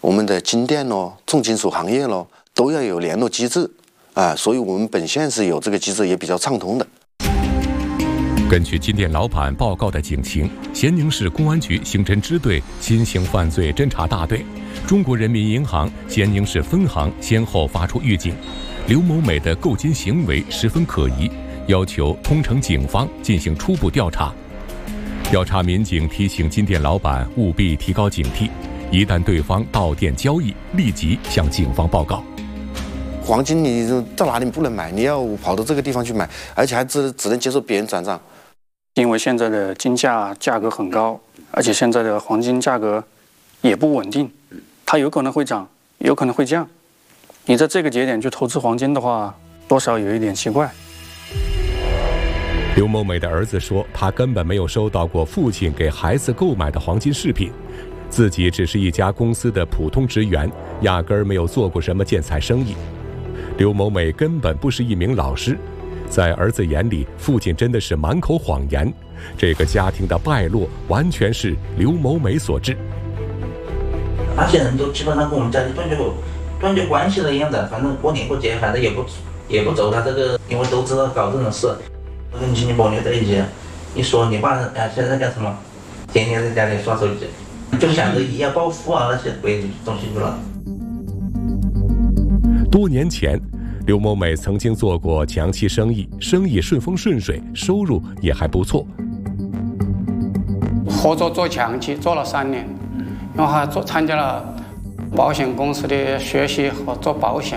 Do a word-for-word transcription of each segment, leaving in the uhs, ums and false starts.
我们的金电咯、重金属行业咯，都要有联络机制啊，所以我们本县是有这个机制，也比较畅通的。 根据金店老板报告的警情，咸宁市公安局刑侦支队新型犯罪侦查大队、中国人民银行咸宁市分行先后发出预警，刘某美的购金行为十分可疑，要求通城警方进行初步调查。调查民警提醒金店老板务必提高警惕，一旦对方到店交易，立即向警方报告。 黄金你到哪里不能买，你要跑到这个地方去买，而且还只只能接受别人转账。 因为现在的金价价格很高，而且现在的黄金价格也不稳定，它有可能会涨，有可能会降。你在这个节点去投资黄金的话，多少有一点奇怪。 刘某美的儿子说，他根本没有收到过父亲给孩子购买的黄金饰品，自己只是一家公司的普通职员，压根儿没有做过什么建材生意。刘某美根本不是一名老师。在儿子眼里，父亲真的是满口谎言，这个家庭的败落完全是刘某美所致。 那些人都基本上跟我们家里断绝断绝关系了一样的，反正过年过节反正也不也不走他这个，因为都知道搞这种事，都跟亲戚朋友在一起，一说你爸哎现在干什么，天天在家里刷手机，就想着一夜暴富啊那些鬼东西去了。 多年前，刘某美曾经做过墙漆生意，生意顺风顺水，收入也还不错。 合作做墙漆做了三年，然后还做参加了保险公司的学习和做保险。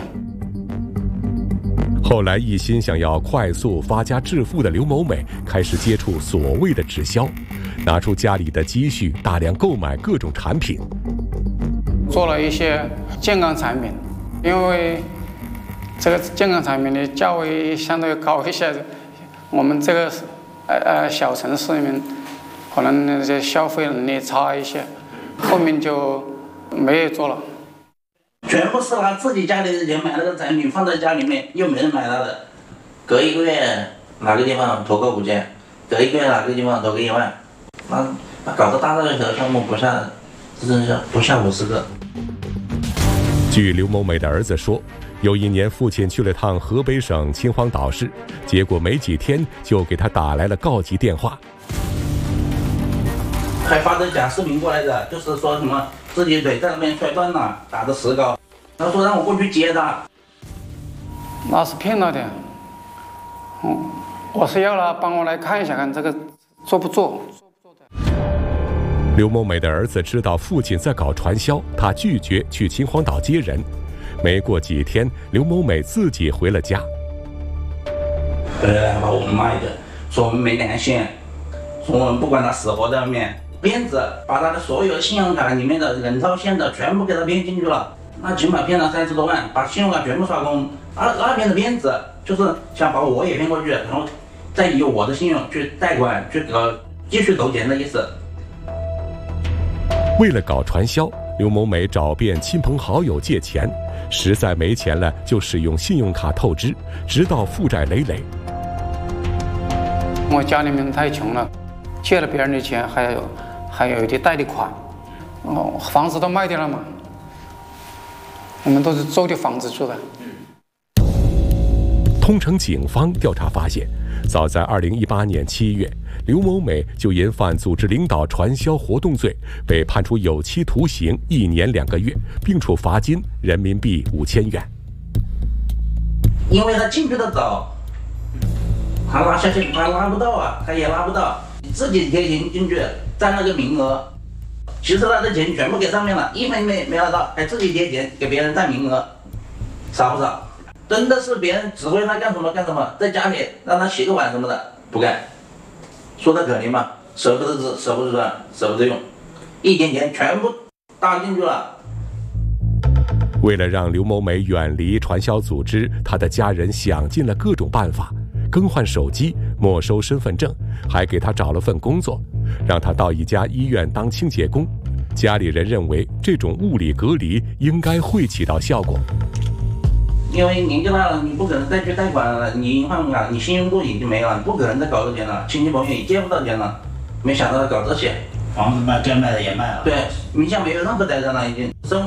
后来一心想要快速发家致富的刘某美开始接触所谓的直销，拿出家里的积蓄大量购买各种产品， 做了一些健康产品，因为这个健康产品的价位相对高一些，我们这个呃呃小城市里面可能那些消费能力差一些，后面就没有做了。 全部是拿自己家里的钱买那个产品放在家里面，又没人买他的。隔一个月哪个地方投个五千，隔一个月哪个地方投个一万，那那搞得大大小小项目不下，真是不下五十个。 据刘某美的儿子说，有一年父亲去了趟河北省秦皇岛市，结果没几天就给他打来了告急电话， 还发的假视频过来的，就是说什么自己腿在那边摔断了，打的石膏，他说让我过去接他。 那是骗了的，嗯，我是要他帮我来看一下，看这个做不做。 刘某美的儿子知道父亲在搞传销，他拒绝去秦皇岛接人。没过几天，刘某美自己回了家。 回来把我们骂一顿，说我们没良心，说我们不管他死活在外面，骗子把他的所有信用卡里面的人造现的全部给他骗进去了，那起码骗了三十多万，把信用卡全部刷空。那那边的骗子就是想把我也骗过去，然后再以我的信用去贷款去搞继续投钱的意思。 为了搞传销，刘某美找遍亲朋好友借钱，实在没钱了就使用信用卡透支，直到负债累累。 我家里面太穷了，借了别人的钱，还有还有一些贷的款，哦，房子都卖掉了嘛，我们都是租的房子住的。 通城警方调查发现，早在二零一八年七月，刘某美就因犯组织领导传销活动罪，被判处有期徒刑一年两个月，并处罚金人民币五千元。 因为他进去的早，他拉下去他拉不到啊，他也拉不到，自己贴钱进去占那个名额，其实他的钱全部给上面了，一分没没拿到，还自己贴钱给别人占名额，傻不傻？真的是别人指挥他干什么干什么，在家里让他洗个碗什么的不干，说的可怜嘛，舍不得吃舍不得穿舍不得用，一点钱全部搭进去了。 为了让刘某美远离传销组织，他的家人想尽了各种办法，更换手机，没收身份证，还给他找了份工作，让他到一家医院当清洁工。家里人认为这种物理隔离应该会起到效果。 因为年纪大了，你不可能再去贷款了，你银行卡、你信用度已经没了，你不可能再搞这钱了，亲戚朋友也借不到钱了。没想到他搞这些， 房子卖该卖的也卖了。 对，名下没有任何财产了，已经生。